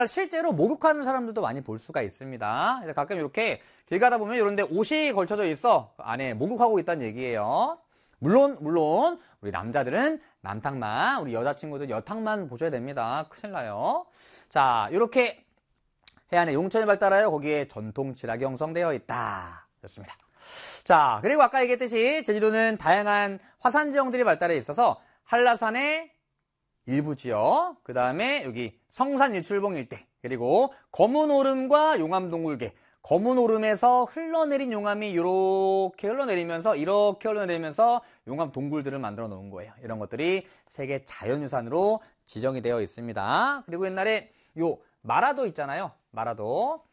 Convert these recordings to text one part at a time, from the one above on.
실제로 목욕하는 사람들도 많이 볼 수가 있습니다. 그래서 가끔 이렇게 길 가다 보면 이런 데 옷이 걸쳐져 있어. 안에 목욕하고 있다는 얘기예요. 물론 우리 남자들은 남탕만, 우리 여자친구들 여탕만 보셔야 됩니다. 큰일 나요. 자, 이렇게 해안에 용천이 발달하여 거기에 전통 쥐락이 형성되어 있다. 좋습니다. 자, 그리고 아까 얘기했듯이 제주도는 다양한 화산 지형들이 발달해 있어서 한라산의 일부 지역, 그 다음에 여기 성산 일출봉 일대, 그리고 검은오름과 용암동굴계, 검은오름에서 흘러내린 용암이 이렇게 흘러내리면서 용암 동굴들을 만들어 놓은 거예요. 이런 것들이 세계 자연유산으로 지정이 되어 있습니다. 그리고 옛날에 요 마라도 있잖아요. 마라도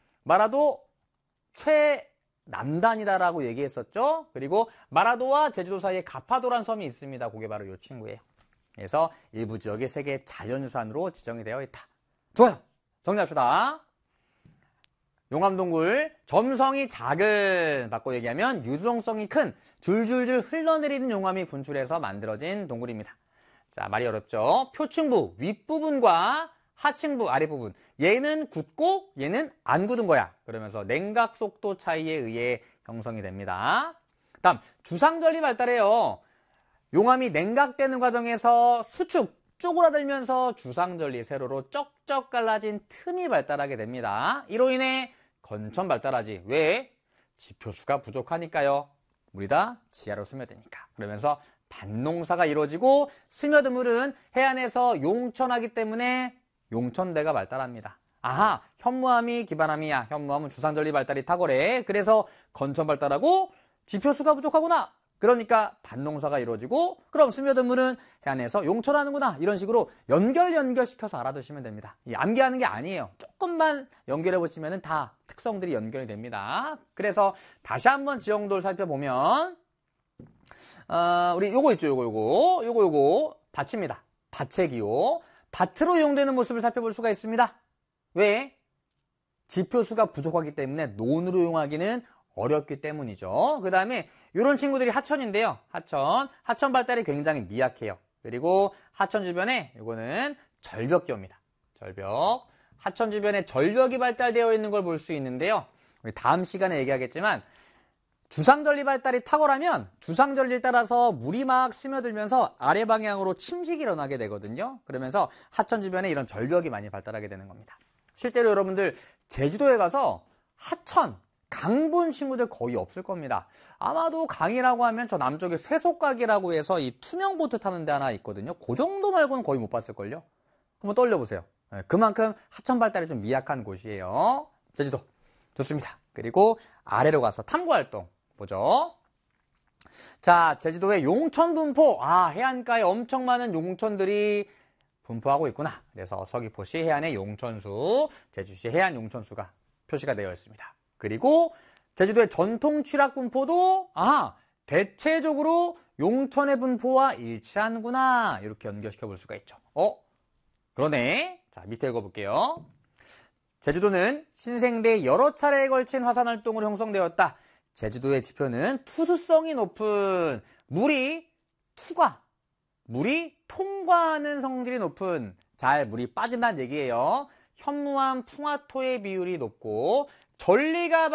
최남단이다라고 얘기했었죠. 그리고 마라도와 제주도 사이에 가파도란 섬이 있습니다. 그게 바로 이 친구예요. 그래서 일부 지역이 세계 자연유산으로 지정이 되어 있다. 좋아요. 정리합시다. 용암동굴, 점성이 작은, 바꿔 얘기하면 유동성이 큰, 줄줄줄 흘러내리는 용암이 분출해서 만들어진 동굴입니다. 자, 말이 어렵죠? 표층부 윗부분과 하층부 아랫부분, 얘는 굳고 얘는 안 굳은 거야. 그러면서 냉각 속도 차이에 의해 형성이 됩니다. 다음, 주상절리 발달해요. 용암이 냉각되는 과정에서 수축, 쪼그라들면서 주상절리 세로로 쩍쩍 갈라진 틈이 발달하게 됩니다. 이로 인해 건천 발달하지. 왜? 지표수가 부족하니까요. 물이 다 지하로 스며드니까. 그러면서 밭농사가 이루어지고 스며든 물은 해안에서 용천하기 때문에 용천대가 발달합니다. 아하, 현무암이 기반암이야. 현무암은 주상절리 발달이 탁월해. 그래서 건천 발달하고 지표수가 부족하구나. 그러니까 밭농사가 이루어지고 그럼 스며든 물은 해안에서 용천하는구나. 이런 식으로 연결시켜서 알아두시면 됩니다. 암기하는 게 아니에요. 조금만 연결해 보시면 다 특성들이 연결이 됩니다. 그래서 다시 한번 지형도를 살펴보면 우리 요거 있죠. 요거 밭입니다. 밭의 기호. 밭으로 이용되는 모습을 살펴볼 수가 있습니다. 왜? 지표수가 부족하기 때문에 논으로 이용하기는 어렵기 때문이죠. 그 다음에 이런 친구들이 하천인데요. 하천 발달이 굉장히 미약해요. 그리고 하천 주변에 이거는 절벽기호입니다. 절벽. 하천 주변에 절벽이 발달되어 있는 걸 볼 수 있는데요. 우리 다음 시간에 얘기하겠지만 주상절리 발달이 탁월하면 주상절리를 따라서 물이 막 스며들면서 아래 방향으로 침식이 일어나게 되거든요. 그러면서 하천 주변에 이런 절벽이 많이 발달하게 되는 겁니다. 실제로 여러분들 제주도에 가서 하천, 강 본 친구들 거의 없을 겁니다. 아마도 강이라고 하면 저 남쪽에 쇠속각이라고 해서 이 투명 보트 타는 데 하나 있거든요. 그 정도 말고는 거의 못 봤을걸요. 한번 떠올려보세요. 그만큼 하천 발달이 좀 미약한 곳이에요. 제주도. 좋습니다. 그리고 아래로 가서 탐구활동 보죠. 자, 제주도의 용천 분포. 해안가에 엄청 많은 용천들이 분포하고 있구나. 그래서 서귀포시 해안의 용천수, 제주시 해안 용천수가 표시가 되어 있습니다. 그리고 제주도의 전통 취락 분포도 대체적으로 용천의 분포와 일치하는구나. 이렇게 연결시켜 볼 수가 있죠. 그러네. 자, 밑에 읽어볼게요. 제주도는 신생대에 여러 차례에 걸친 화산 활동으로 형성되었다. 제주도의 지표는 투수성이 높은 물이 통과하는 성질이 높은 잘 물이 빠진다는 얘기예요. 현무암 풍화토의 비율이 높고 전리가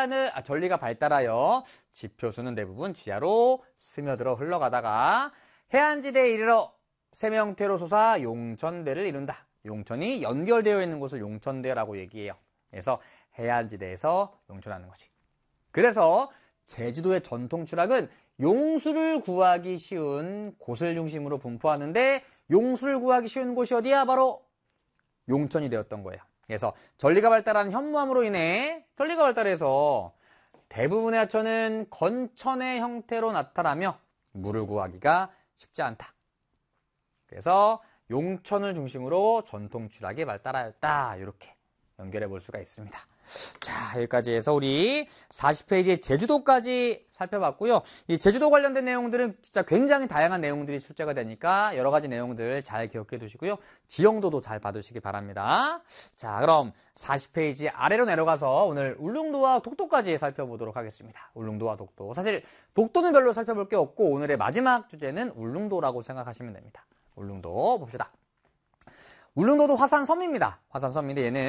발달하여 지표수는 대부분 지하로 스며들어 흘러가다가 해안지대에 이르러 샘 형태로 솟아 용천대를 이룬다. 용천이 연결되어 있는 곳을 용천대라고 얘기해요. 그래서 해안지대에서 용천하는 거지. 그래서 제주도의 전통 추락은 용수를 구하기 쉬운 곳을 중심으로 분포하는데 용수를 구하기 쉬운 곳이 어디야? 바로 용천이 되었던 거예요. 그래서 전리가 발달한 현무암으로 인해 전리가 발달해서 대부분의 하천은 건천의 형태로 나타나며 물을 구하기가 쉽지 않다. 그래서 용천을 중심으로 전통 추락이 발달하였다. 이렇게 연결해 볼 수가 있습니다. 자, 여기까지 해서 우리 40페이지의 제주도까지 살펴봤고요. 이 제주도 관련된 내용들은 진짜 굉장히 다양한 내용들이 출제가 되니까 여러 가지 내용들 잘 기억해 두시고요. 지형도도 잘 봐두시기 바랍니다. 자, 그럼 40페이지 아래로 내려가서 오늘 울릉도와 독도까지 살펴보도록 하겠습니다. 울릉도와 독도. 사실 독도는 별로 살펴볼 게 없고 오늘의 마지막 주제는 울릉도라고 생각하시면 됩니다. 울릉도 봅시다. 울릉도도 화산섬입니다. 화산섬인데 얘는